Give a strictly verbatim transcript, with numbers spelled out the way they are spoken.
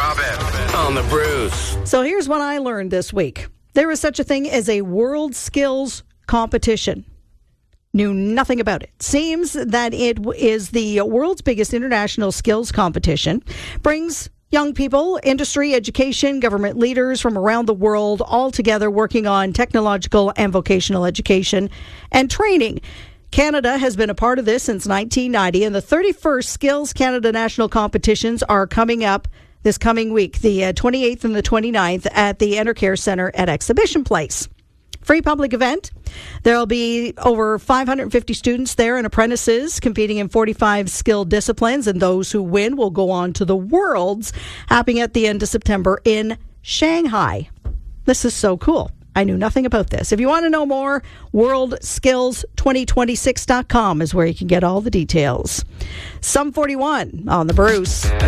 Rob on the Bruce. So here's what I learned this week. There is such a thing as a world skills competition. Knew nothing about it. Seems that it is the world's biggest international skills competition. Brings young people, industry, education, government leaders from around the world all together working on technological and vocational education and training. Canada has been a part of this since nineteen ninety, and the thirty-first Skills Canada National Competitions are coming up this coming week, the uh, twenty-eighth and the twenty-ninth at the Enercare Centre at Exhibition Place. Free public event. There'll be over five hundred fifty students there and apprentices competing in forty-five skill disciplines, and those who win will go on to the Worlds, happening at the end of September in Shanghai. This is so cool. I knew nothing about this. If you want to know more, world skills twenty twenty-six dot com is where you can get all the details. Some forty-one on the Bruce.